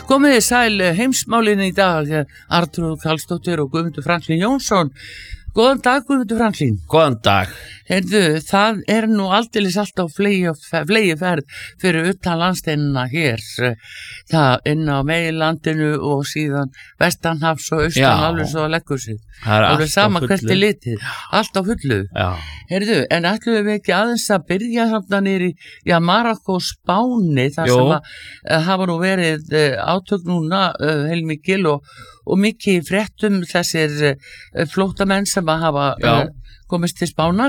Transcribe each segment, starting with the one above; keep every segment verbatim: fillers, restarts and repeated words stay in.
Komið þið sæl heimsmálin í dag, Arnþrúður Karlsdóttir og Guðmundur Franklín Jónsson. Góðan dag, Guðmundur Franklín. Góðan dag. Heyrðu, það er nú aldeilis alltaf flegi ferð fyrir utan landsteinina hér. Það inn á meginlandinu og síðan vestanhafs og austan alveg svo að leggur sig. Það er alveg sama hvert er litið, allt á fullu. Já. Heyrðu, en ætlum við ekki aðeins að byrja þarna niður í, já, Marokkó Spáni, þar Jó. sem að uh, hafa nú verið uh, átök núna uh, heilmikil og, og mikið í fréttum þessir uh, flóttamenn sem að hafa uh, komist til Spánar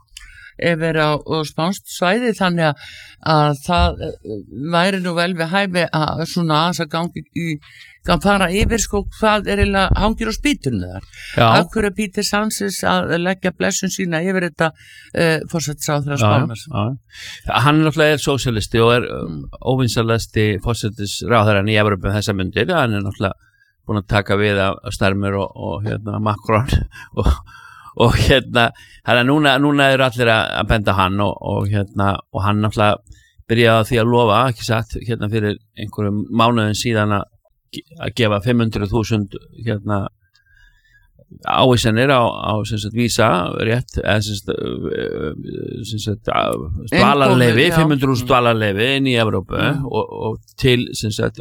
yfir á, á spánst svæði, þannig að, að það uh, væri nú vel við hæfi að svona aðeins að gangi í kann fara yfir sko hvað er eiginlega hangir á spýtunni þar. Af hverju er Peter Sánchez að leggja blessun sína yfir þetta uh, forsætisráðherra Spánar? Já, hann náttúrulega er sósíalisti og er um, óvinsalegasti forsætisráðherrann í Evrópu um þessa mundir. Hann er náttúrulega búin að taka við af Starmer og, og hérna Macron og, og hérna hann er núna, núna er allir að benda hann og, og hérna og hann náttúrulega byrjaði að því að lofa, ekki sagt, hérna fyrir einhverjum mánuðin síðan að að gefa fimm hundruð þúsund hérna ávísanir á, á sem sagt vísa rétt eða sem sagt, sem sagt dvalarleyfi, fimm hundruð þúsund dvalarleyfi inn í Evrópu mm. og, og til sem sagt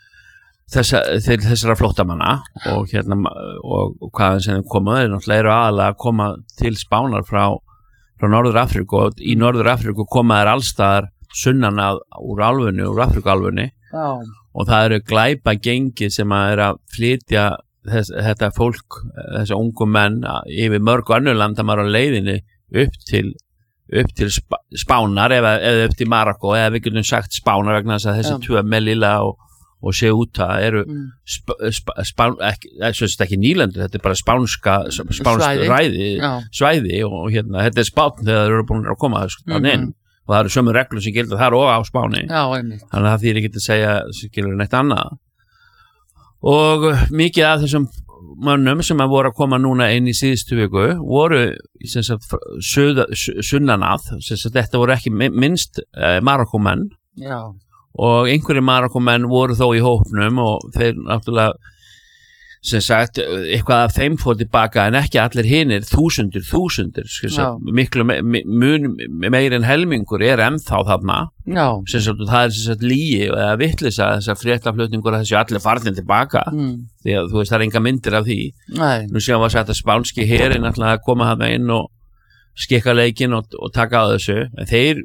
þessa, til þessara flóttamanna og hérna og, og hvaðan sem þeim koma þeir náttúrulega eru aðalega að koma til Spánar frá, frá Norður-Afríku og í Norður-Afríku koma þeir allstaðar sunnan að úr álfunni, úr Afríkuálfunni Já og það eru glæpa gengi sem að er að flytja þess, þetta fólk, þessi ungu menn yfir mörg og önnur landa maður á leiðinni upp til, upp til sp Spánar eða, eða upp til Marokkó eða við getum sagt Spánar vegna þess að þessi ja. tvö Melilla og, og Ceuta eru mm. sp sp spán, ekki, ekki nýlendur, þetta er bara spánska spánsk svæði, ræði, svæði og hérna, þetta er Spán þegar þeir eru búin að koma þannig mm -hmm. inn og það eru sömu reglur sem gilda þar og á Spáni. Já, einmitt. Þannig að það þýðir ekki að segja sem gildur neitt annað. Og mikið af þessum mönnum sem að voru að koma núna inn í síðustu viku voru sem sagt sunnanað, sem sagt þetta voru ekki minnst eh, Marokkómenn. Já. Og einhverjir Marokkómenn voru þó í hópnum og þeir náttúrulega sem sagt, eitthvað af þeim fór tilbaka en ekki allir hinir, þúsundir, þúsundir sagt, miklu me mun meir en helmingur er ennþá þarna sem sagt, það er sem sagt lígi eða vitleysa þessar fréttaflutningur að þessi allir farnir tilbaka mm. því að þú veist, það er enga myndir af því Nei. Nú séum við að setja spánski herinn alltaf að koma þarna inn og skikka leikinn og, og taka á þessu en þeir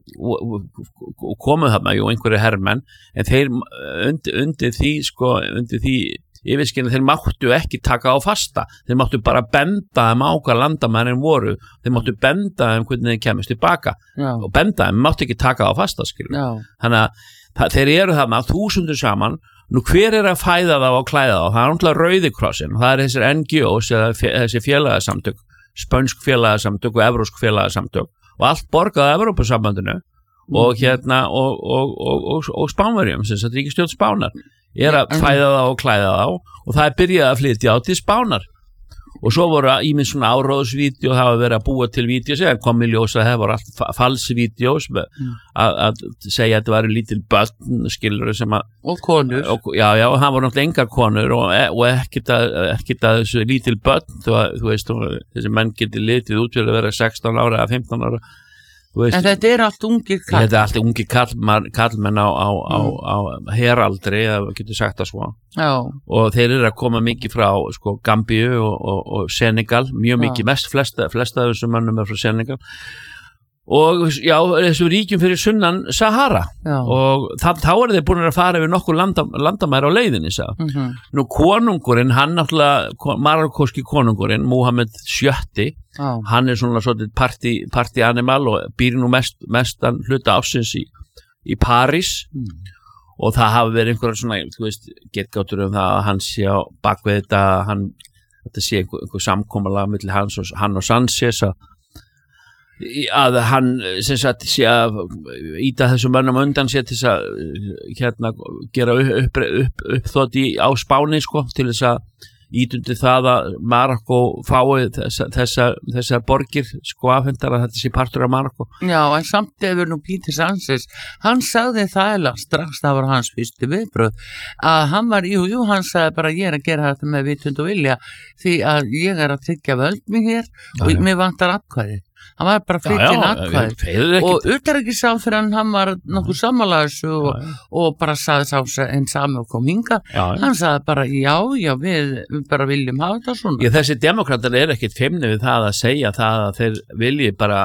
komu þarna, jú, einhverju hermenn en þeir undir, undir því sko, undir því yfirskynni þeir máttu ekki taka á fasta þeir máttu bara benda þeim á hvað landamærin voru þeir máttu benda þeim hvernig þeir kemist tilbaka Já. Og benda þeim, máttu ekki taka á fasta þannig að þeir eru þarna þúsundur saman, nú hver er að fæða þá og klæða þá, það er náttúrulega Rauði krossin það er þessir N G Os þessi félagasamtök, spönsk félagasamtök og evrósk félagasamtök og allt borgað Evrópusambandinu mm. og hérna og, og, og, og, og Spánverjum, sem sagt ríkisstjórn Spánar er að fæða þá og klæða þá og það er byrjað að flytja á til Spánar og svo voru íminn svona áróðsvídeó það var verið að búa til vídeós eða kom í ljós að það voru allt falsvídeós mm. að segja að þetta var lítil börn skilur sem að og konur og, já já og það voru náttúrulega engar konur og, og ekkert að, ekkert að þessu lítil börn þú, þú veist og, þessi menn getur litið út fyrir að vera sextán ára eða fimmtán ára Veist, en þetta er allt ungi kall þetta er allt ungi kallmenn kall á, á, á, á heraldri eða getur sagt það svo já. Og þeir eru að koma mikið frá sko, Gambíu og, og, og Senegal mjög mikið, mest flesta, flesta af þessum mönnum er frá Senegal og já, þessum ríkjum fyrir sunnan Sahara já. Og það, þá er þeir búin að fara yfir nokkur landa, landamæri á leiðinni mm -hmm. Nú konungurinn, hann náttúrulega marokkóski konungurinn, Mohammed sjötti ah. hann er svona svolítið party, party animal og býr nú mest, mestan hluta ásins í, í París mm. og það hafi verið einhverja svona, þú veist, getgátur um það að hann sé á bakvið þetta hann, þetta sé einhver, einhver samkomulag milli hans og, hann og Sánchez að að hann sem sagt sé að íta þessum mönnum undan sér til þess að hérna gera upp, upp, upp, uppþótt í á Spáni sko til þess að ítundi það að Marokko fái þessa, þessa, þessar borgir sko afhendar að þetta sé partur af Marokko. Já, en samt hefur nú Peter Sánchez, hann sagði það eða strax, það var hans fyrstu viðbröð, að hann var, jú, jú, hann sagði bara ég er að gera þetta með vitund og vilja því að ég er að tryggja völd mig hér já, og mér vantar atkvæði. Hann var bara flyttin atkvæði og utanríkisráðherra hann var nokkuð sammálaðis og, og bara sagði sá einn sami og kom hinga já, hann sagði bara já, já við, við bara viljum hafa þetta svona. Ég, þessi demokratar er ekkit feimni við það að segja það að þeir vilji bara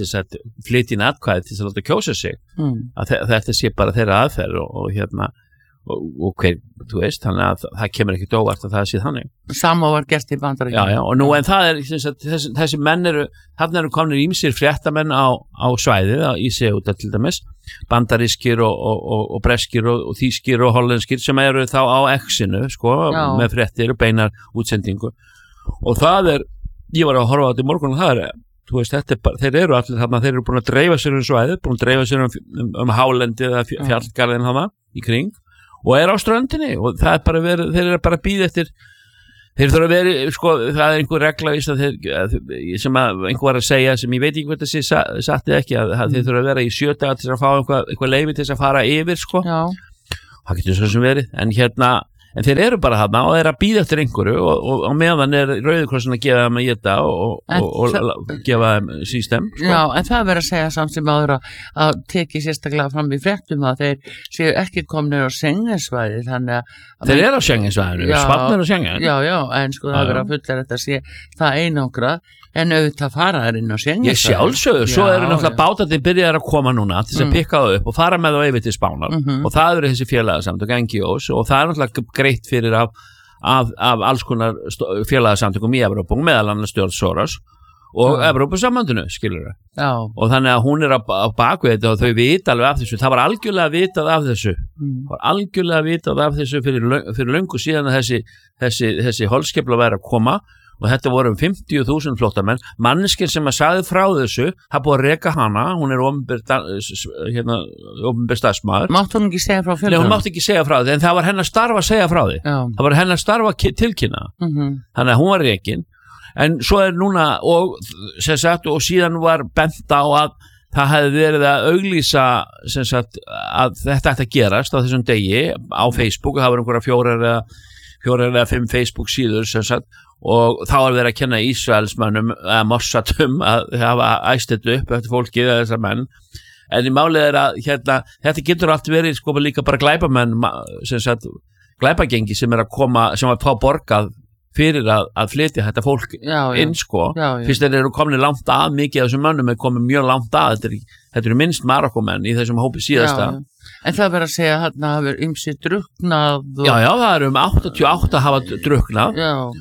flyttin atkvæði til að láta kjósa sig mm. að þetta sé bara þeirra aðferð og, og hérna og, og hver, þú veist, þannig að það kemur ekkit óvart að það sé þannig. Sama var gert í Bandaríkjunum. Já, já, og nú en það er þessi, þessi menn eru, þarna eru komnir ýmsir fréttamenn á, á svæðið í Ceuta til dæmis, bandarískir og, og, og, og breskir og, og þýskir og hollenskir sem eru þá á X-inu, sko, já. Með fréttir og beinar útsendingu og það er, ég var að horfa á þetta í morgun og það er, þú veist, þetta er bara, þeir eru allir þarna, þeir eru búin að dreifa sér um svæðið, búin að dreifa sér um, um, um hálendi eða fjallgarðin þarna í kring og er á ströndinni og það er bara verið, þeir eru bara að bíða eftir þeir þurfa að vera, sko, það er einhver regla víst að þeir, sem að einhver var að segja sem ég veit ekki hvað það sé satt eða ekki að, að þeir þurfa að vera í sjö daga til að fá eitthvað, eitthvað leyfi til að fara yfir, sko já. Það getur svo sem verið, en hérna en þeir eru bara þarna og þeir eru að bíða eftir einhverju og, og, og meðan er Rauði krossinn að gefa þeim að geta og, og, og, og gefa þeim system sko. Já, en það verður að segja samt sem áður að, að teki sérstaklega fram í fréttum að þeir séu ekki komnir á Schengensvæði þannig að þeir eru á Schengensvæðinu, spannir á Schengen Já, já, en sko það verður að fulla þetta að sé það einangra en auðvitað fara þær inn á Schengensvæði Ég sjálfsögðu, svo eru náttúrulega bátandi byrjaðar að koma núna til þess að pikka það upp og fara með það yfir til Spánar mm -hmm. og það eru þessi félagasamtök N G Os og það er náttúrulega greitt fyrir af, af, af alls konar félagasamtökum í Evrópu meðal annars stjórn Soros og ja. Evrópusambandinu, skilur það og þannig að hún er á, á bakvið þetta og þau vita alveg af þessu, það var algjörlega vitað af þessu mm. var algjörlega vitað af þessu fyrir, fyrir löngu síðan að þessi, þessi, þessi holskefla væri að koma og þetta voru um fimmtíu þúsund flóttamenn manneskinn sem að sagði frá þessu það búið að reka hana, hún er opinber hérna, opinber starfsmaður Mátt hún ekki segja frá fjölda? Nei, hún mátt ekki segja frá því en það var hennar starf að segja frá því Já. Það var hennar starf að tilkynna mm -hmm. þannig að hún var rekin en svo er núna og, sem sagt, og síðan var bent á að það hefði verið að auglýsa sem sagt, að þetta ætti að gerast á þessum degi á Facebook það var einhverja fjórar eða fjórar eða fimm Facebook síður sem sagt og þá er verið að kenna Ísraelsmönnum eða Mossadum að hafa æst þetta upp eftir fólkið eða þessar menn en í málið er að hérna, þetta getur allt verið sko líka bara glæpamenn sem sagt glæpagengi sem er að koma sem að fá borgað fyrir að, að flytja þetta fólk já, já. inn sko já, já. Fyrst þeir eru komin langt að mikið af þessum mönnum er komin mjög langt að þetta er, þetta eru minnst Marokkomenn í þessum hópi síðasta já, En það verður að segja að þarna hafa ymsið drukknað og... Já, já, það eru um áttatíu og átta hafa drukknað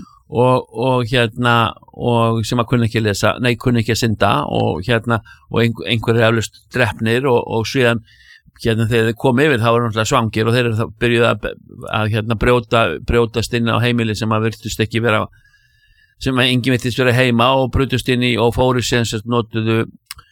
og, og hérna og sem að kunna ekki lesa, nei, kunna ekki að synda og hérna, og einhver, einhver er eflust drefnir og, og síðan hérna þegar þeir komu yfir, það var náttúrulega svangir og þeir eru þá byrjuð að, að hérna brjóta, brjótast inn á heimili sem að virtust ekki vera sem að enginn virtist vera heima og brutust inn í og fóru sem notuðu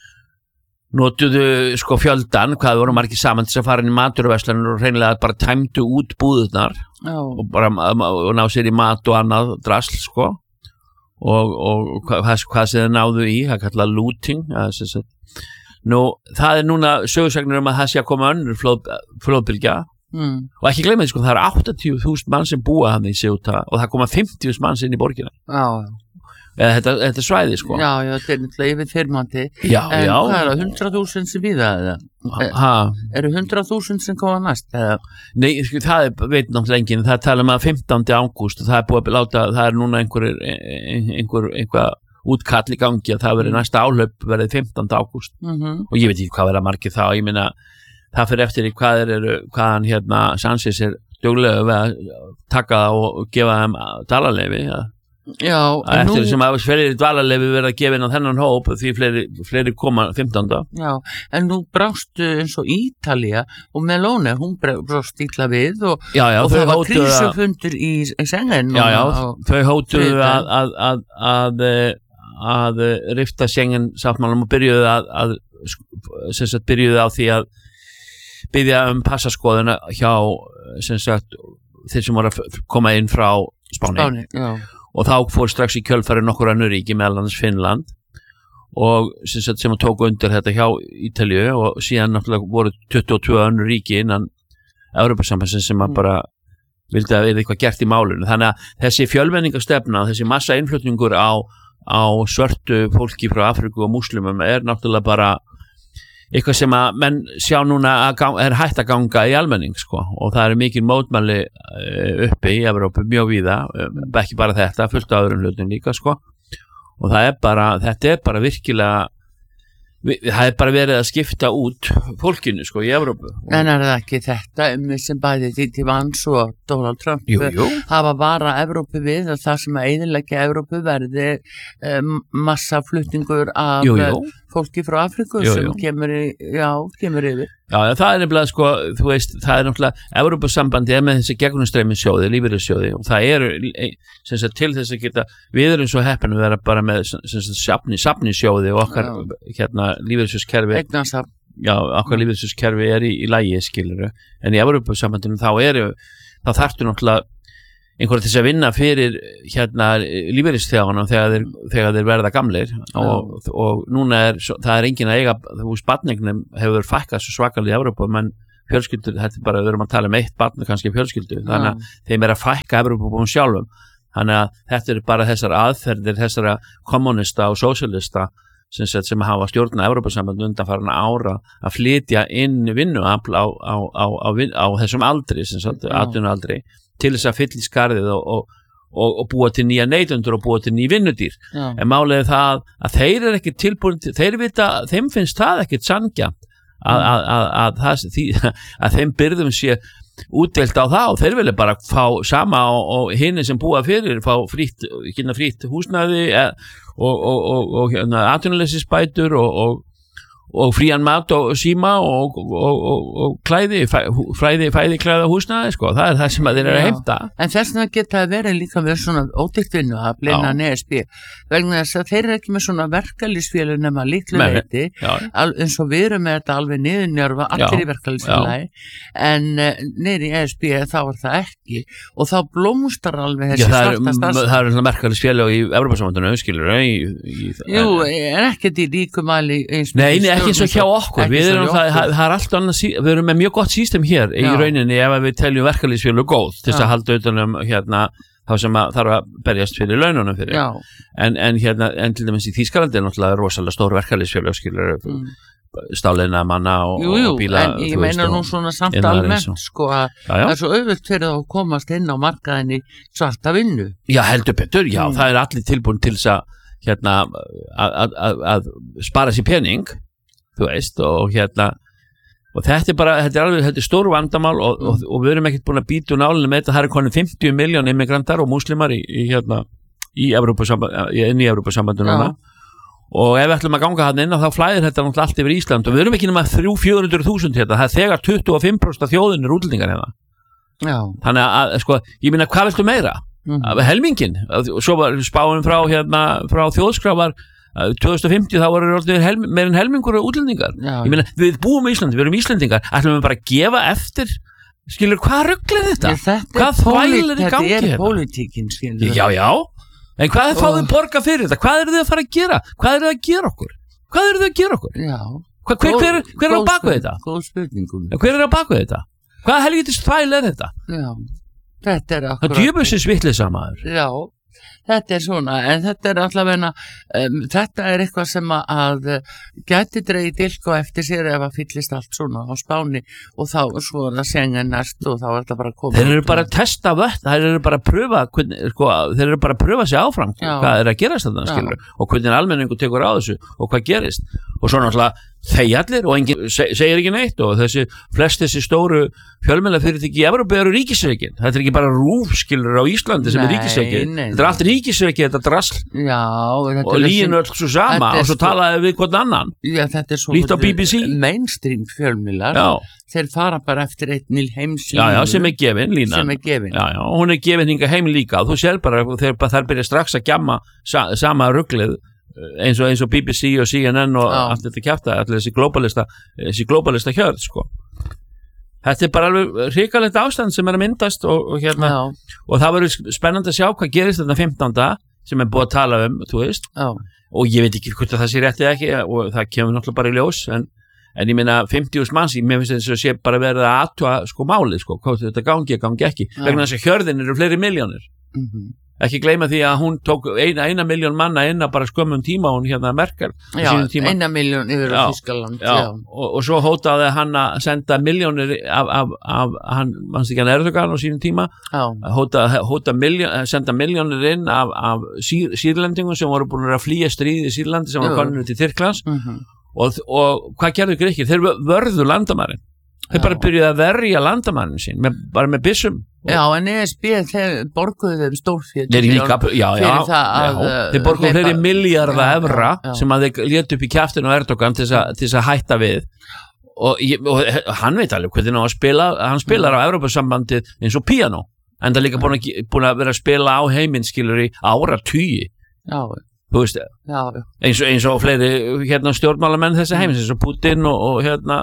notuðu sko fjöldan, hvað voru margir saman til að fara inn í maturverslanir og reynilega bara tæmdu út búðurnar oh. og bara og ná sér í mat og annað drasl sko og, og hvað, hvað sem þeir náðu í, það kallað looting það, nú, það er núna sögursagnir um að það sé að koma önnur flóð, flóðbylgja mm. og ekki gleyma því sko, það eru áttatíu þúsund mann sem búa hann í Ceuta og það koma fimmtíu þúsund mann inn í borgina Já eða þetta, þetta svæði sko Já, já, þetta er náttúrulega yfir þyrmandi Já, en já hvað er það, hundrað þúsund sem býða eða? Ha? Eru hundrað þúsund sem koma næst eða? Nei, sko, það er, veit náttúrulega enginn það tala um að fimmtánda ágúst og það er búið að láta, það er núna einhver einhver, einhver útkall í gangi að það verið næsta áhlaup verið fimmtánda ágúst mm -hmm. og ég veit ekki hvað verið að margir þá, ég meina það fyrir eftir í hvað er, hvað hann hérna Sánchez er duglega við að taka það og gefa þeim dalaleyfi ja. Já, eftir nú... sem að fleiri dvalarleyfi verið að gefa inn á þennan hóp því fleiri, fleiri koma fimmtánda Já, en nú brástu eins og Ítalía og Meloni, hún brást illa við og, já, já, og það var krísufundur í Schengen Já, já, þau hótuðu að að, að, að að rifta Schengen sáttmálanum og byrjuðu að, að sem sagt byrjuðu á því að byrja um passaskoðuna hjá sem sagt þeir sem voru að koma inn frá Spáni, Spáni já. Og þá fór strax í kjölfari nokkur önnur ríki meðal annars Finnland og sem, sagt, sem tók undir þetta hjá Ítalíu og síðan náttúrulega voru tuttugu og tvö önnur ríki innan Evrópusambandsins sem að bara vildi að vera eitthvað gert í málinu. Þannig að þessi fjölmenningastefna, þessi massa innflutningur á, á svörtu fólki frá Afríku og múslimum er náttúrulega bara eitthvað sem að menn sjá núna að ganga, er hægt að ganga í almenning sko og það er mikil mótmæli uppi í Evrópu mjög víða, ekki bara þetta, fullt af öðrum hlutum líka sko og það er bara, þetta er bara virkilega það er bara verið að skipta út fólkinu sko í Evrópu. En er það ekki þetta um sem bæði Díti Vans og Donald Trump jú, jú. hafa vara Evrópu við að það sem að eyðileggja Evrópu verði um, massaflutningur af jú, jú. fólki frá Afríku jú, sem jú. kemur í, já, kemur yfir. Já, það er nefnilega sko, þú veist, það er náttúrulega Evrópusambandi er með þessi gegnumstreymisjóði, lífeyrissjóði og það eru sem sagt til þess að geta, við erum svo heppin að vera bara með sem sagt safni, safnisjóði og okkar já. hérna lífeyrissjóðskerfi Eignasafn. Já, okkar lífeyrissjóðskerfi er í, í lagi skiluru, en í Evrópusambandinu þá eru, þá þarftu náttúrulega einhverja til þess að vinna fyrir hérna lífeyrisþeganum þegar þeir, þegar þeir verða gamlir og, og núna er, það er engin að eiga, þú veist, barnegnum hefur fækkað svo svakalega í Evrópu, menn fjölskyldur, þetta er bara, við erum að tala um eitt barn kannski fjölskyldu, þannig að þeim er að fækka Evrópubúum sjálfum, þannig að þetta er bara þessar aðferðir, þessara kommunista og sósíalista sem, sem hafa stjórnað Evrópusamband undanfarna ára að flytja inn vinnuafl á, á, á, á, á þessum aldri, sem sagt, atvinnualdri til þess að fylla í skarðið og, og, og, og búa til nýja neytendur og búa til ný vinnudýr. Já. En málið er það að þeir eru ekki tilbúin, þeir vita, þeim finnst það ekkit sanngjarnt að, að, að, að, að, að þeim byrðum sé útdeilt á það og þeir vilja bara fá sama og, og hinni sem búa fyrir, fá frýtt, kynna frýtt húsnæði og, og, og, og hérna, atvinnuleysisbætur og, og og frían mat og síma og, og, og, og klæði, fræði, fæði klæða húsnaði, sko, það er það sem að þeir eru að heimta. En þess vegna geta að vera líka með svona ódýrt vinnu að blina E S B, vegna þess að þeir eru ekki með svona verkalýsfélög nema litlu leyti, eins og við erum með þetta alveg niðurnjörfa, allir já, í verkalýsfélagi, en uh, niður í E S B þá er það ekki, og þá blómstar alveg þessi svarta starfsemi. Það eru svona verkalýsfélög í Evrópusambandinu, skilur, í, í, Jú, en ekkert í líkumæli eins og Nei, ekki eins og hjá okkur, við erum það, það, það er allt annað, við erum með mjög gott system hér í já. rauninni ef við teljum verkalýðsfélög góð til þess að halda utan um hérna þá sem að þarf að berjast fyrir laununum fyrir en, en hérna, en til dæmis í Þýskalandi er náttúrulega rosalega stór verkalýðsfélög skilur mm. stáleina manna og, jú, jú, og bíla en ég meina nú svona samt almennt sko að það er svo auðvelt fyrir að komast inn á markaðin í svarta vinnu. Já, heldur betur, já, mm. það er allir tilbúin til þess að hérna að spara sér pening þú veist, og hérna og þetta er bara, þetta er alveg, þetta er stór vandamál og, og, og við erum ekkert búin að býta úr nálinu með þetta, það er konið fimmtíu milljón immigrantar og múslimar í, í hérna í Evrópusamband, inn í Evrópusambandinu núna og ef við ætlum að ganga hann inn þá flæðir þetta náttúrulega allt yfir Ísland og við erum ekki nema þrjú til fjögur hundruð þúsund hérna, það er þegar tuttugu og fimm prósent af þjóðinni útlendingar hérna. Já. Þannig að, sko, ég meina, hvað viltu meira? Mm. Helmingin, og svo var spáin frá hérna, frá þjóðskrafar tvö þúsund og fimmtíu þá voru helm, meir en helmingur útlendingar. Já. Ég meina, við búum í Íslandi, við erum Íslendingar, ætlum við bara að gefa eftir, skilur, hvað rugl er þetta? þetta hvað þvælir í gangi þetta? Þetta er pólitíkin, skilur. Já, já, en hvað er fáið borga fyrir þetta? Hvað eru þið að fara að gera? Hvað eru þið að gera okkur? Hvað eru þið að gera okkur? Já. Hva, hver, hver, hver, hver er á baku þetta? Góð spurningum. Hver er á baku þetta? Hvað helvítist þvæl er þetta? Já, þetta er akkurat. Það djöfusins vitleysamaður. Já. Þetta er svona, en þetta er allavega um, þetta er eitthvað sem að, að gæti dreigið dilk og eftir sér ef að fyllist allt svona á Spáni og þá svo er það Schengen næst og þá er þetta bara að koma. Þeir eru bara að testa vött, þeir eru bara að pröfa sko, þeir eru bara að pröfa sig áfram Já. Hvað er að gerast þetta, skilur, og hvernig almenningu tekur á þessu og hvað gerist og svo náttúrulega þeir allir og enginn seg, segir ekki neitt og þessi flest þessi stóru fjölmiðlafyrirtæki í Evrópu eru ríkisrekin, þetta er ekki bara RÚV skilur á Íslandi sem nei, er ríkisrekin þetta er allt ríkisrekin, þetta drasl Já, og línu öll svo sama og svo sko, talaði við hvern annan Já, þetta er svo líkt á B B C mainstream fjölmiðlar þeir fara bara eftir einn heimsínu já, já, sem er gefin, línan sem er gefin já, já, hún er gefin hinga heim líka og þú sér bara, þeir bara þær byrja strax að gjamma sa, sama ruglið eins og, eins og B B C og C N N og já. Allt þetta kjafta, allir þessi globalista þessi globalista hjörð, sko þetta er bara alveg hrikalegt ástand sem er að myndast og, og hérna Já. og það verður spennandi að sjá hvað gerist þetta fimmtánda sem er búið að tala um, þú veist Já. og ég veit ekki hvort það sé rétt eða ekki og það kemur náttúrulega bara í ljós en, en ég meina fimmtíu þúsund manns, mér finnst þess að sé bara verið að athuga sko málið sko, hvað þetta gangi, gangi ekki Já. vegna þess að hjörðin eru fleiri milljónir Mhm. ekki gleyma því að hún tók eina, eina miljón manna inn að bara skömmum tíma hún hérna Merkel á Já, sínum tíma. eina miljón yfir Já, á Þýskaland já, og, og svo hótaði hann að senda miljónir af, af, af hann, mannst ekki hann Erdogan á sínum tíma já, hóta, hóta miljón, senda miljónir inn af, af sír, sírlendingum sem voru búin að flýja stríði í Sýrlandi sem Jú. var koninu til Tyrklands mhm, og, og hvað gerðu Grikkir? Þeir vörðu landamærin þeir Já. bara byrjuði að verja landamærin sín með, bara með byssum já, en E S B þeir borguðu þeim stórfjöld Þeir líka, já, já, fyrir það að, já, uh, þeir borgum hleypa- fleiri milljarða Já, evra já, já. sem að þeir létu upp í kjaftinu á Erdogan til þess að, til þess að hætta við og, ég, og hann veit alveg hvernig á að spila hann spilar á Evrópusambandið eins og píanó en það er líka búin að, búin að vera að spila á heiminn skilur í áratugi já, þú veist, já, já, eins og, eins og fleiri hérna, stjórnmálamenn þessi heimins eins og Putin og, og hérna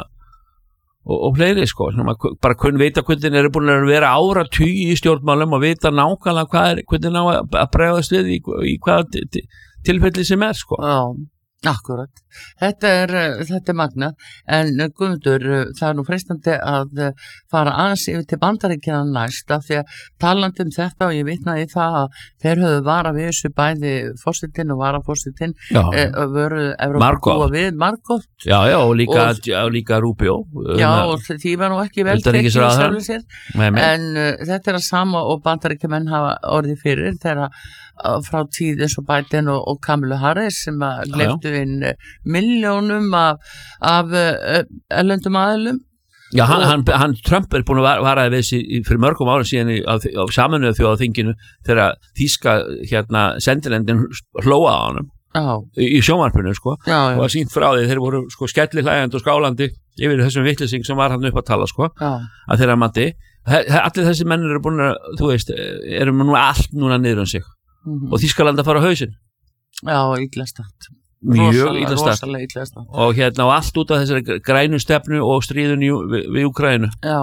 og, og fleiri sko, sem að bara kunn vita hvernig eru búin að vera áratugi í stjórnmálum og vita nákvæmlega hvað er hvernig á að, að bregðast við í, í hvaða ti- ti- tilfelli sem er sko já, akkurat. Þetta er, uh, þetta er magna, en uh, Guðmundur, uh, það er nú freistandi að uh, fara aðeins yfir til Bandaríkjanna næst, af því að talandi um þetta og ég vitnaði í það að þeir höfðu vara við þessu bæði fórsetinn og varafórsetinn já, uh, vöru Evrópu Margot. búa við, Margot. já, já, og líka, Og- já, líka Rubio Já, og því var nú ekki vel tekið í Utanríkisráðherra. sjálfu sér. með mig En uh, þetta er að sama og Bandaríkjamenn hafa orðið fyrir þegar uh, frá tíð eins og Biden og, og Kamilu Harris sem að Já, gleyptu inn uh, milljónum af, af uh, ellendum aðilum. Já, hann, Og- hann, hann Trump er búin að var- varaði við þessi í- fyrir mörgum árum síðan í, á, á saminuðu þjóðaþinginu þegar þýska hérna sendilendin hlóa á honum Já, í, í sjónvarpinu sko já, og já, að sínt frá því þeir voru sko skelli hlægjandi og skálandi yfir þessum vitlising sem var hann upp að tala sko já, að þeirra mati allir þessi menn eru búin að þú veist eru nú allt núna niður um sig mhm. og Þýskaland að fara á hausinn já, illa statt. mjög Rosalega- illa statt rosalega illa statt. og hérna og allt út af þessari grænu stefnu og stríðun í, við, við Úkraínu Já,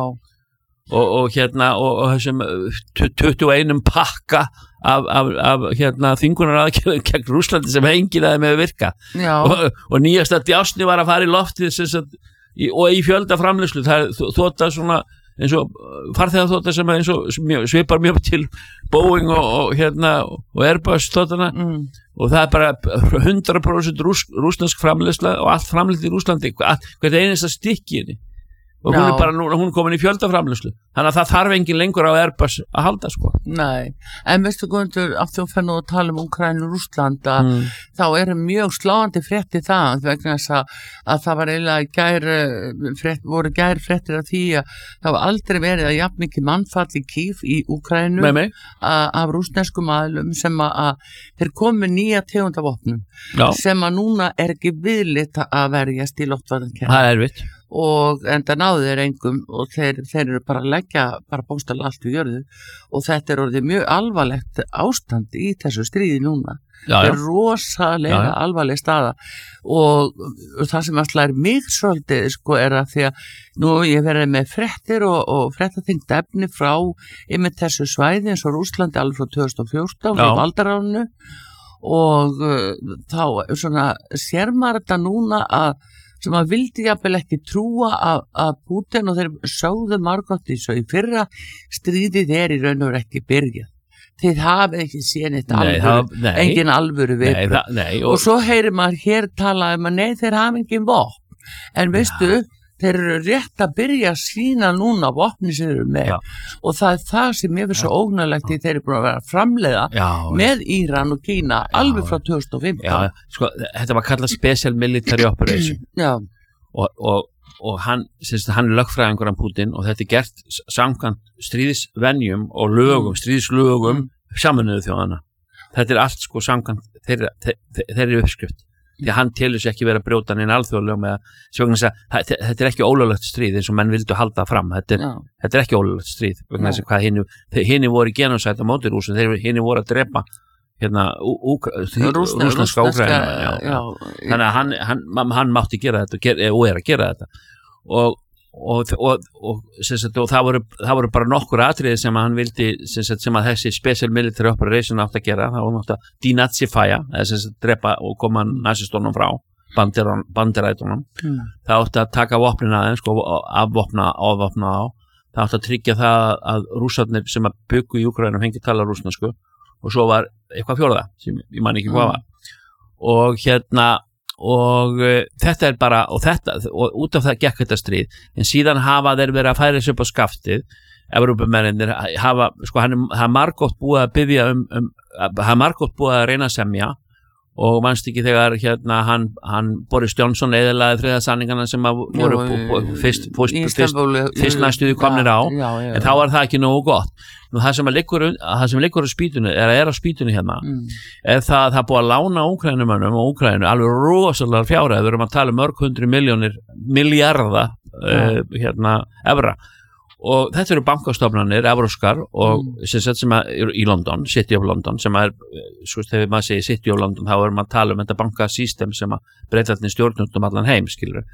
og, og hérna og, og þessum uh, tuttugu og einum pakka af, af, af hérna þingunar aðgerðum gegn Rússlandi sem enginn aðeim hefur virka já, og, og nýjasta djásni var að fara í loftið sem, sem, í, og í fjölda framleiðslu það er þóta svona eins og farþegar þóta sem er eins og mjög, svipar mjög til Boeing og, og hérna og Airbus þótana mm, og það er bara hundrað prósent rús, rússnesk framleiðsla og allt framleitt í Rússlandi hvert einasta stykki í henni og hún Já. er bara nú, hún er komin í fjöldaframleiðslu þannig að það þarf engin lengur á Airbus að halda sko nei. En veistu Guðmundur, af því að fennu að tala um Úkraínu og Rússland að mm. þá eru mjög sláandi frétti það vegna þess að, að það var eiginlega gær, eh, frétt, voru gær fréttir af því að það var aldrei verið að jafn mikið mannfall í Kív í Úkraínu með mig af rússneskum aðlum sem að, að þeir komu nýja tegundavopnum Já, sem að núna er ekki viðlit að verjast í loftvarðankerfi það er erfitt og enda náðu þeir engum og þeir, þeir eru bara að leggja bara bókstaflega allt við jörðu og þetta er orðið mjög alvarlegt ástand í þessu stríði núna. Já, Það já, er rosalega Já, já. alvarleg staða og, og það sem alltaf er mig svolítið sko er að því að nú ég verið með fréttir og, og fréttaþyngt efni frá yfir þessu svæði eins og Rússlandi alveg frá tvö þúsund og fjórtán frá Já. valdaráninu og uh, þá svona sér maður þetta núna að sem að vildi jafnvel ekki trúa að, að Putin og þeir sögðu Margot í svo í fyrra stríðið er í raun og veru ekki byrjað. Þið hafið ekki séð neitt nei, alvöru, það, nei, engin alvöru nei, viðbrögð. það, nei Og og, svo heyrir maður hér tala um að nei þeir hafa engin vopn. En veistu, þeir eru rétt að byrja að sína núna vopni sem þeir eru með Já. og það er það sem ég finnst svo ógnarlegt því þeir eru búin að vera að framleiða já, með Íran og Kína alveg frá tvö þúsund og já, fimmtán. sko, þetta var kallað Special Military Operation Já, og, og, og hann, sérst, hann er lögfræðingur af Putin og þetta er gert samkvæmt stríðisvenjum og lögum, stríðislögum saminuðu þjóðana. Þetta er allt sko samkvæmt þeirra, þeirra, þeirra uppskrift. Því að hann telur sér ekki vera að brjóta neina alþjóðlega með að sjóknum þess að þetta er ekki ólöglegt stríð eins og menn vildu halda fram. Þetta er, já, þetta er ekki ólöglegt stríð vegna þess að hvað hinni, hinni voru í genocide á móti Rússum, þeir hinni voru að drepa hérna Rússneska rússneska Úkraínu. já, já, Þannig að hann, hann, hann mátti gera þetta og, ger, og er að gera þetta og, og, og, og, sagt, og það, voru, það voru bara nokkur atriði sem að hann vildi sagt, sem að þessi special military operation átt að gera, það var nátt að denazifya eða sem sagt drepa og koma nazistónum frá bandirætunum mm. það átt að taka vopnin aðeins sko, afvopna, afvopna á það átt að tryggja það að rússarnir sem að byggu í Úkraínum hengi tala rússnesku og svo var eitthvað fjórða sem ég man ekki hvað var mm. og hérna og uh, þetta er bara og þetta, og út af það gekk þetta stríð en síðan hafa þeir verið að færa þessu upp á skaftið Evrópumennirnir hafa, sko hann er margótt búið að biðja um, um hann er margótt búið að reyna að semja og manst ekki þegar hérna hann, hann Boris Johnson eðalaði friðarsamningana sem að voru já, fyrst, fyrst, fyrst, fyrst næstuði komnir á já, já, já. En þá var það ekki nógu gott Nú, það sem að liggur, það sem liggur á spýtunni er að er á spýtunni hérna mm. er það að það búið að lána Úkrænumönnum og Úkrænu alveg rosalega fjárhæð við erum að tala um mörg hundru miljónir miljarda uh, hérna evra og þetta eru bankastofnanir evróskar og mm. sem, sem að, í London, City of London sem að er, sko þegar maður segir City of London þá erum að tala um þetta bankasystem sem að breytatni stjórnundum allan heim skilur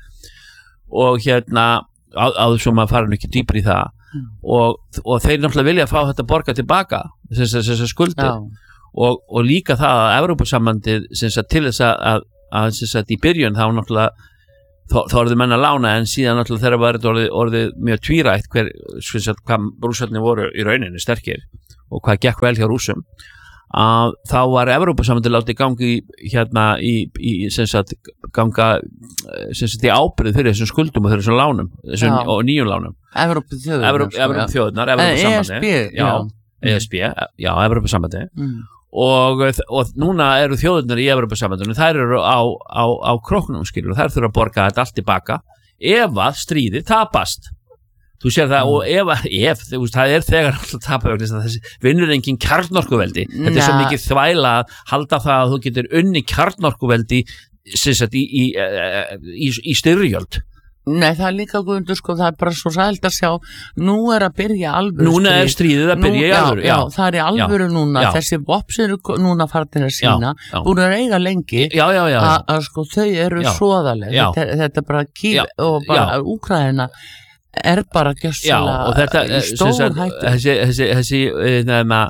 og hérna áður sem að fara ekki dýpri í það mm. og, og þeir náttúrulega vilja fá þetta borga tilbaka þessar skuldir ja. og, og líka það að Evrópusambandið til þess að, að, að, að í byrjun þá náttúrulega þá orðið menn að lána en síðan náttúrulega þeirra var orðið, orðið mjög tvírætt hver, sagt, hvað rússarnir voru í rauninni sterkir og hvað gekk vel hjá rússum að þá var Evrópusambandið látið gangi hérna í, í sem sagt, ganga sem sagt, í ábyrgð fyrir þessum skuldum og fyrir þessum lánum þessum, og nýjum lánum Evrópþjóðunar Evrópusambandið já, E S B, já, Evrópusambandið mm. Og, og núna eru þjóðurnar í Evrópusambandinu þær eru á, á, á króknum skilur þær þurfa að borga þetta allt tilbaka ef að stríðið tapast þú sér það mm. og ef, ef veist, það er þegar alltaf tapast þessi vinnur engin kjarnorkuveldi þetta er svo mikið þvæla að halda það að þú getur unni kjarnorkuveldi sagt, í, í, í, í styrjöld Nei, það er líka guðundur, sko, það er bara svo sælt að sjá, nú er að byrja alvöru Núna er stríðið að byrja í alvöru, já. Já, það er í alvöru já, núna, já. Þessi vopn eru núna farnir að sína, búin að eiga lengi, að sko þau eru svoðaleg, þetta, þetta er bara Kív og bara Úkraína er bara gjössalega stór hættu. Þessi, þessi, þessi, þessi,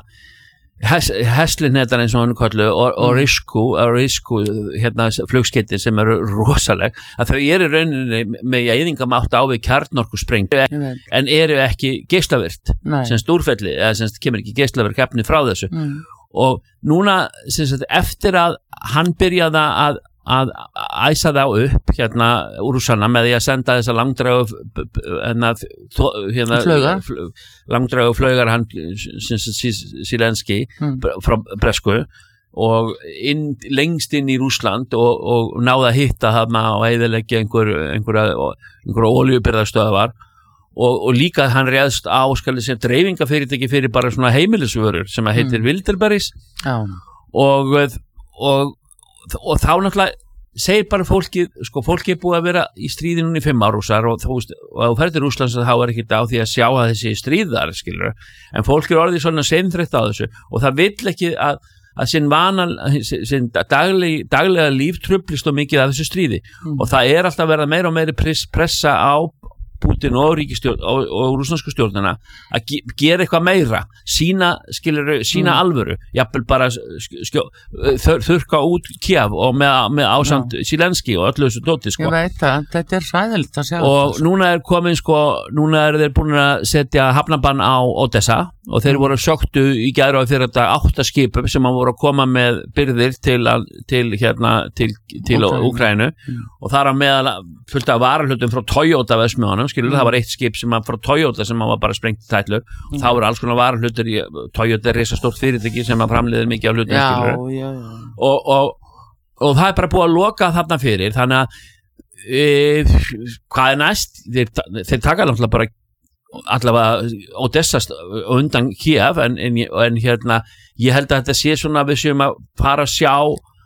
Heslin þetta eins og hann kallu og, og risku, risku hérna flugskeytin sem eru rosaleg að þau eru rauninni með eyðingamátt á við kjarnorkusprengt en eru ekki geislavirkt sem stúrfelli, eða sem kemur ekki geislavirk efni frá þessu mm. og núna sem sagt, eftir að hann byrjaði að að æsa þá upp hérna úr Rússanna með því að senda þessa langdrægu hérna, hérna langdrægu flaugar hann Sílenski mm. frá Bresku og inn, lengst inn í Rússland og, og náða að hitta þarna og eyðileggja einhver, einhverja einhverja olíubirgðastöðvar og, og líka hann réðst á skal sem dreifingafyrirtæki fyrir bara svona heimilisvörur sem að heitir mm. Wilderberries ah. og og og þá náttúrulega segir bara fólkið, sko fólkið er búið að vera í stríðinu í fimm árúsar og þú veist, og ef þú ferð til Rússlands þá er ekki á því að sjá að þessi stríðar, skilur, en fólk er orðið svona seinþreytt á þessu og það vill ekki að, að sinn vanan, sinn dagleg, daglega líf trublist og mikið af þessu stríði mm. og það er alltaf verið meira og meiri pressa á Putin og ríkistjórn og, og rússnesku stjórnina að ge gera eitthvað meira sína, skilur, sína mm. alvöru jafnvel bara skjó, þur, þurka út Kív og með, með ásamt ja. Sílenski og öllu þessu dóti sko. Ég veit að þetta er sæðilegt að sjá og þetta. Núna er komin sko, núna er þeir búin að setja hafnabann á Odessa og þeir mm. voru sjóktu í gæru á fyrir þetta átta skipum sem að voru að koma með byrðir til, til hérna til, til Úkraínu mm. og þar að meðal fullt af varahlutum frá Toyota vesmiðunum skilur, mm. það var eitt skip sem var frá Toyota sem var bara sprengt í tætlu mm. og það voru alls konar varahlutur í Toyota er risastórt fyrirtæki sem að framleiðir mikið af hlutum já, skilur já, já. Og, og, og það er bara búið að loka þarna fyrir þannig að e, hvað er næst þeir, þeir taka náttúrulega bara allavega Odessa undan Kív en, en, en hérna ég held að þetta sé svona við séum að fara að sjá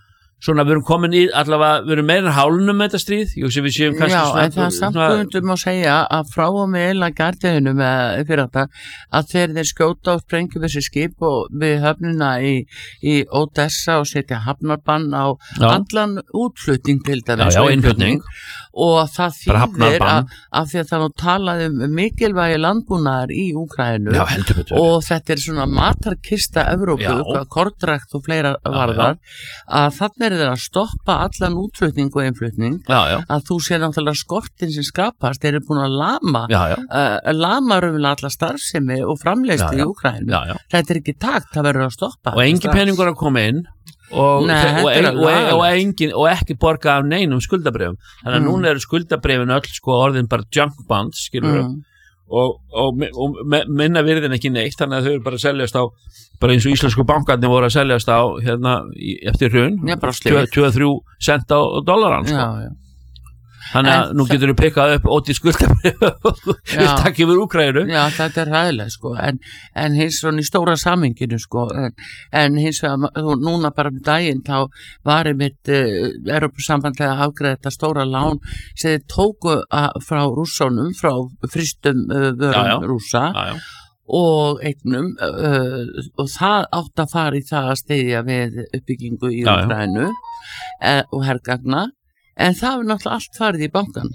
svona við erum komin í allavega, við erum meira hálunum með þetta stríð, ég hugsi við séum kannski Já, svona, en það er samt guðundum að segja að frá og með eila gardiðinu með fyrir þetta, að þeir þeir skjóta og sprengjum þessi skip og við höfnina í, í Odessa og setja hafnarbann á Já. allan útflutning til Já, dæmis já, og innflutning. og það Bara þýðir hafnarbann. að, að því að það nú talaði um mikilvægi landbúnaðar í Úkraínu Já, heldur betur. og þetta er svona matarkista Evrópu, Já. hvað kornrækt og fleira varðar, að þannig er þeir að stoppa allan útflutning og innflutning, Já, já, að þú sé náttúrulega skortin sem skapast, þeir eru búin að lama já, já, uh, lama raunlega alla starfsemi og framleiðslu Já, já. í Úkraínu. já, já. Þetta er ekki takt, það verður að stoppa Og engin peningur að koma inn og, Nei, og, þetta er og, og, alveg og, engin, og ekki borga af neinum skuldabrifum. Þannig að Mm. núna eru skuldabrifin öll sko orðin bara junk bonds, skilur mm. og, og, og me- minna virðin ekki neitt, þannig að þau eru bara að seljast á bara eins og íslensku bankarnir voru að seljast á hérna í, eftir hrun Já, bara slíkt. tvö til þrjú cent á dollaran sko. Já, já. Þannig að En nú það- getur þú pikkað upp óti skuldabrif og Já. takk yfir Úkraínu. Já, þetta er ræðilega sko, en, en hins svona í stóra saminginu sko, en, en hins vegar, þú- núna bara um daginn þá var einmitt uh, Evrópusambandlega að afgreiða þetta stóra lán sem þið tóku að, frá rússónum, frá fristum uh, vörum Já, já. rússa Já, já. og eignum uh, og það átt að fara í það að styðja við uppbyggingu í Já, já. Úkraínu uh, og hergagna, en það er náttúrulega allt farið í bankan.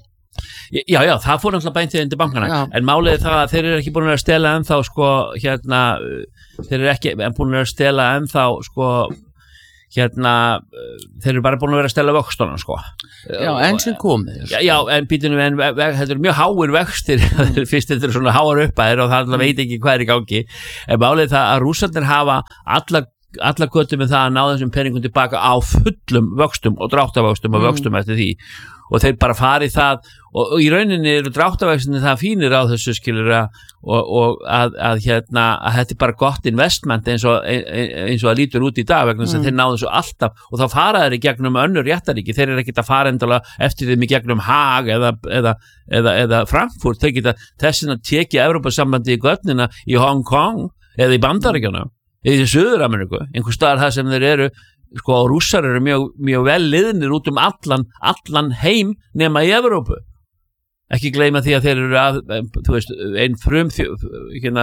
Já, já, það fór náttúrulega bæntið inn til bankana, Já. en málið er það að þeir eru ekki búin að stela ennþá sko, hérna, uh, þeir eru ekki búin að stela ennþá sko, hérna, uh, þeir eru bara búin að vera að stela vöxtunum sko. Já, enn sem komið. Já, já, en býtunum, en ve- ve- þetta eru mjög háir vextir, fyrst þetta eru svona háar uppæðir og það alltaf veit ekki hvað er í gangi, en málið er það að rússarnir hafa alla alla götu með það að ná þessum peningum tilbaka á fullum vöxtum og dráttavöxtum og Mm. vöxtum eftir því og þeir bara fari það og, og í rauninni eru dráttavöxtinni það fínir á þessu skilur að, og, og að, að hérna að þetta er bara gott investment eins og, eins og að lítur út í dag vegna þess Mm. að þeir náðu þessu alltaf og þá fara þeir í gegnum önnur réttaríki, þeir eru ekkert að fara endala eftir þeim í gegnum Haag eða, eða, eða, eða Frankfurt, þeir geta þessin að tekja Evrópusambandi í götnina í Hong Kong eða í Bandaríkjunum eða í Suður-Ameríku, einhver staðar það sem þeir eru, sko, rússar eru mjög, mjög vel liðnir út um allan, allan heim nema í Evrópu. Ekki gleyma því að þeir eru að, þú veist, einn frum hérna,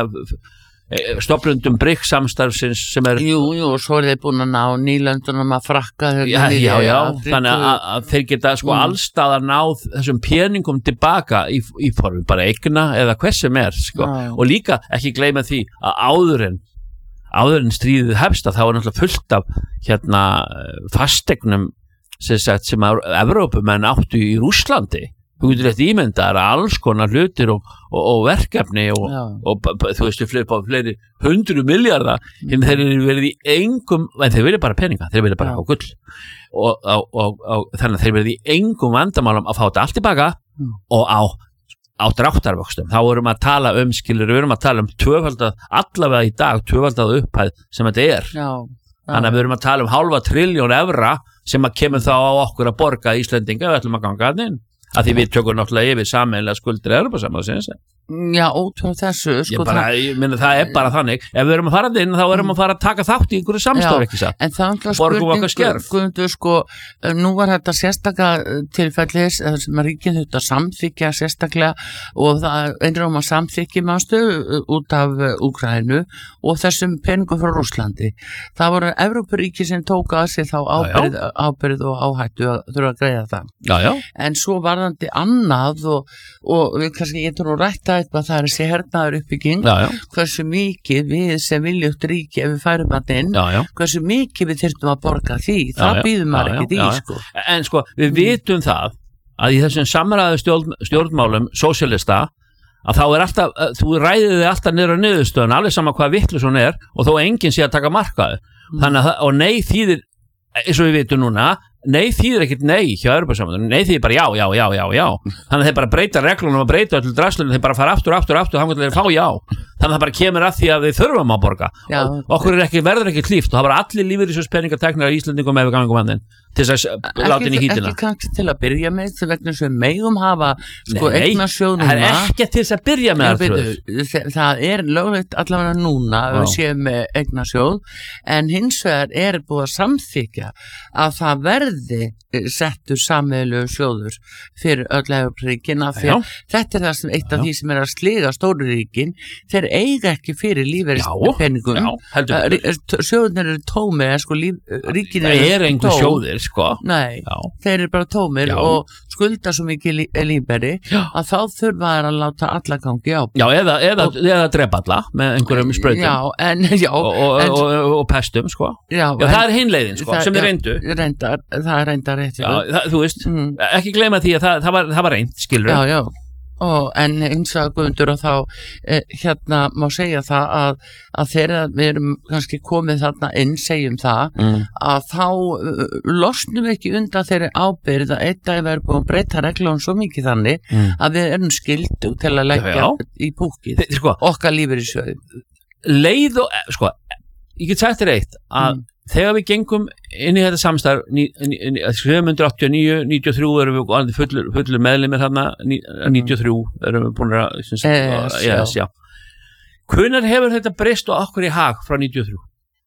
stofnundum B R I C S samstarfsins sem er Jú, jú, og svo er þeir búin að ná nýlöndunum að frakka Já, já, já, þannig að, að þeir geta sko Mm. allstaðar náð þessum peningum tilbaka í, í formi bara eigna eða hvers sem er sko. Já. Og líka ekki gleyma því að áður en áður en stríðið hefst að þá er náttúrulega fullt af hérna fastegnum sem, sagt, sem að Evrópumenn áttu í Rússlandi þú getur eftir ímyndar að alls konar hlutir og, og, og verkefni og, Já. og b- b- þú veist við fleiri, fleiri hundru miljardar en þeir eru verið í engum en þeir vilja bara peninga, þeir vilja bara Já. á gull og, og, og, og þannig að þeir verið í engum vandamálum að fá þetta allt tilbaka Mm. og á á dráttarvöxtum, þá erum að tala um skilur, við erum að tala um tvöfaldað allavega í dag, tvöfaldað upphæð sem þetta er, Já, þannig að við erum að tala um hálfa trilljón evra sem að kemur þá á okkur að borga Íslendinga við ætlum að ganga að inn, að því við tökum náttúrulega yfir sameiginlega skuldir Evrópusambandsins. já, út frá þessu Ég sko, bara, það, ég minna það er bara þannig ef við erum að fara inn þá erum við að fara að taka þátt í einhverju samstarf, ekki satt? en það er alltaf Borgum okkar skerf. Guðmundur, sko, eh, nú var þetta sérstaka tilfellis sem að ríkin þetta samþykja sérstaklega og það einrum að samþykja mástu út af Úkraínu og þessum peningum frá Rússlandi. Það voru Evrópuríki sem tóka að sig þá ábyrð, ábyrð og áhættu að þurfa að greiða það. Já, já, En svo varðandi annað og, og við kannski getum nú rætta eitthvað, það er þessi hernaður uppbygging, já, já, hversu mikið við sem viljugt ríki ef við færum að inn, já, já. hversu mikið við þyrftum að borga því, það já, býðum maður já, ekkert í, já, já. sko. En sko, við vitum það að í þessum samræðu stjórn, stjórnmálum sósíalista að þá er alltaf, þú ræðið þig alltaf niður á niðurstöðun, alveg sama hvað vitlaus hún er og þó enginn sé að taka markaðu. Þannig að, það- og nei þýðir, eins og við vitum núna, nei þýðir ekkert nei hjá Evrópusambandinu, nei þýðir bara já, já, já, já, já. Þannig að þeir bara breyta reglunum og breyta öllu draslunum, þeir bara fara aftur, aftur, aftur, þannig að þeir fá já. Þannig að það bara kemur að því að við þurfum að borga. Já. Og okkur er ekki, verður ekki klíft og það var allir lífeyrissjóðspeningar teknir af Íslendingum ef við gangum vandinn. til þess að láta henni í hítina ekki kannski til að byrja með þess vegna sem megum hafa sko eignasjóð núna það er ekki til þess að byrja með það það er löglegt allavega núna að við séum með eignasjóð en hins vegar er búið að samþykja að það verði settur sameiginlegur sjóður fyrir öll Evrópuríkin af því að þetta er það sem eitt af því sem er að sliga stóru ríkin þeir eiga ekki fyrir lífeyrispenningum sjóðunir eru tómir en sko ríkin eru tóm sjóðir, sko. Nei, já. Þeir eru bara tómir já. Og skulda svo mikið lí, lífeyri að þá þurfa að láta alla gangi á. Já, eða, eða, og, eða drepa alla með einhverjum sprautum. Já, en, já. Og, og, en, og, og, og pestum, sko. Já, já en, það er hinleiðin, sko, það, sem er reyndu. Reyndar, það er reyndar rétt. Já, það, þú veist, mm. ekki gleyma því að það, það var, það var reynd, skilur. Já, já. Og, en eins og Guðmundur og þá eh, hérna má segja það að, að þegar við erum kannski komið þarna inn, segjum það mm. að þá uh, losnum við ekki undan þeirri ábyrgð að einn dag við erum búin að breyta reglum svo mikið þannig mm. að við erum skildu til að leggja já, já. Í púkið Þe, sko, okkar lífur í sjöðu leið og, sko, ég get sagt þér eitt að mm. þegar við gengum inn í þetta samstarf sjö átta níu níutíu og þrjú erum við fullur, fullur meðlimir þarna níutíu og þrjú erum við búin að yes, yes, já. Hvenær hefur þetta breyst og okkur í hag frá níutíu og þrjú?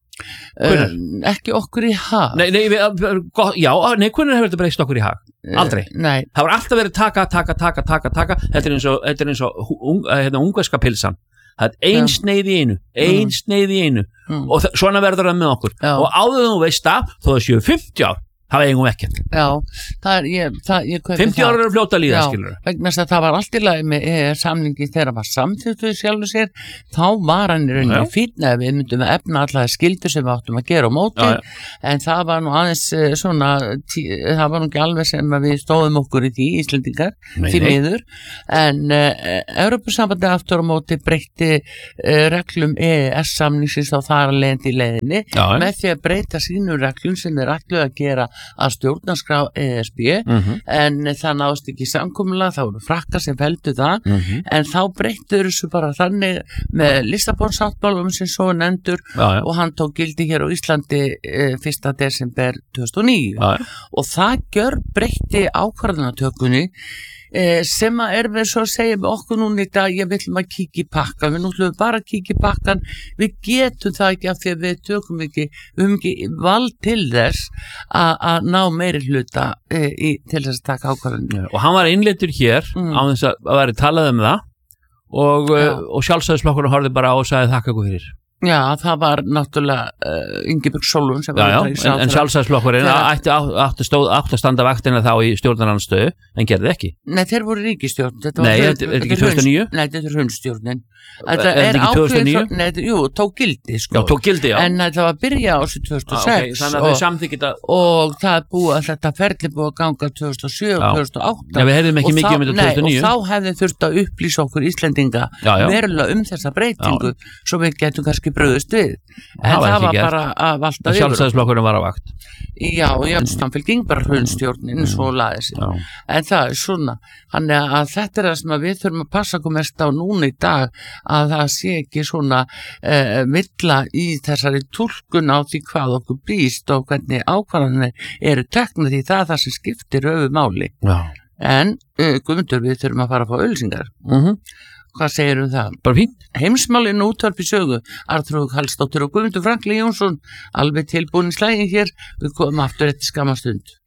Uh, ekki okkur í hag nei, nei, við, já, nei, hvenær hefur þetta breyst okkur í hag? Aldrei, uh, það var alltaf verið taka, taka, taka, taka, taka þetta er eins og, þetta er eins og un, hérna, ungarska pilsan það er ein sneið í einu ein mm. sneið í einu mm. og svona verður það með okkur já. Og áður þú veist að þó það séu fimmtíu ár það eigum ekkert já, það er, ég, það, ég fimmtíu ára eru fljóta líða, skilur vegna þess að það var allt í lagi með e, samningi þegar það var samþjóttuð sjálfur sér þá var hann í rauninni fínn að við myndum að efna allar skildur sem við áttum að gera á móti já, já. En það var nú aðeins svona tí, það var nú ekki alveg sem að við stóðum okkur í því Íslendingar, því miður en uh, Evrópusambandi aftur á móti breytti uh, reglum E E S samningsins og þar að leiðandi í leiðinni já, með því að breyta sínum reglum sem þeir ætluðu að gera að stjórnarskrá E S B mm-hmm. en það náðist ekki samkomulag þá voru frakkar sem feldu það mm-hmm. en þá breyttur þessu bara þannig með Lissabonsáttmálum sem svo nefndur já, já. Og hann tók gildi hér á Íslandi e, fyrsta desember tvö þúsund og níu já, og það gjör breytti ákvarðanatökunni Eh, sem að er við svo að segja með okkur núna í dag, ég vil maður kíkja í pakkan við nútlum bara að kíkja í pakkan við getum það ekki af því að við tökum ekki við höfum ekki vald til þess að ná meiri hluta eh, í, til þess að taka ákvarðanir og hann var innleitur hér mm. á þess að vera talað um það og, og sjálfstæðisflokkurinn horfði bara á og sagði þakka ykkur fyrir Já, það var náttúrulega uh, Ingibjörg Sólrún sem var já, já, en, en sjálfstæðisflokkurinn átti átt að standa vaktina þá í stjórnarandstöðu en gerði ekki. Nei, þeir voru ríkisstjórn. Nei, er þetta ekki tvö þúsund og níu? Nei, þetta er hrunstjórnin. Þetta er ekki tvö þúsund og níu? Nei, jú, tók gildi, sko. Já, tók gildi, já. En það var að byrja á þessu tvö þúsund og sex. Ah, okay. Þannig að þau samþykkið að... Og það er búið að þetta ferli búið að ganga tvö þúsund og sjö og tvö þúsund og átta. Já, við heyrðum ekki mikið um þetta tvö þúsund og níu. Nei, og þá hefði þurft að upplýsa okkur Íslendinga verulega um þessa breytingu svo við getum kannski brugðist við. En það, það var gert. Bara að valta yfir. Sjálfstæðisflokkurinn var á vakt. Já, já, samfélging bara hrunstjórnin svo laði sig. Já. En það er svona, þannig að þetta er það sem við þurfum að passa okkur mest á núna í dag að það sé ekki svona eh, milla í þessari túlkun á því hvað okkur býst og hvernig ákvarðanir eru teknað því það er það sem skiptir höfu máli. Já. En uh, Guðmundur, við þurfum að fara að fá auglýsingar. Mhm. Hvað segir um það? Bara fínt. Heimsmálin útvarp í sögu, Arnþrúður Hallsdóttir og Guðmundur Franklín Jónsson, alveg tilbúin í slægin hér, við komum aftur eftir skamma stund.